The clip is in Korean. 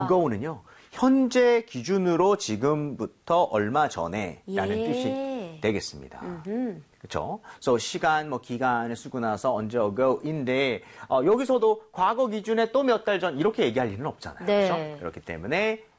ago는요. 현재 기준으로 지금부터 얼마 전에라는 예. 뜻이 되겠습니다. 그렇죠? So 시간, 기간을 쓰고 나서 언제 ago인데 여기서도 과거 기준에 또 몇 달 전 이렇게 얘기할 일은 없잖아요. 네. 그렇죠? 그렇기 때문에